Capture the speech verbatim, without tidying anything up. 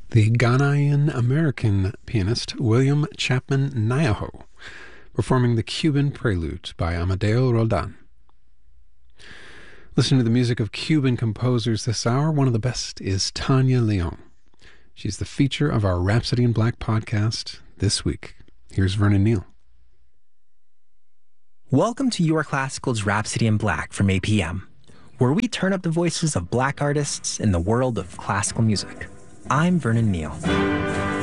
The Ghanaian-American pianist William Chapman Nyaho, performing the Cuban Prelude by Amadeo Roldan. Listening to the music of Cuban composers this hour, one of the best is Tanya Leon. She's the feature of our Rhapsody in Black podcast this week. Here's Vernon Neal. Welcome to Your Classical's Rhapsody in Black from A P M, where we turn up the voices of Black artists in the world of classical music. I'm Vernon Neal.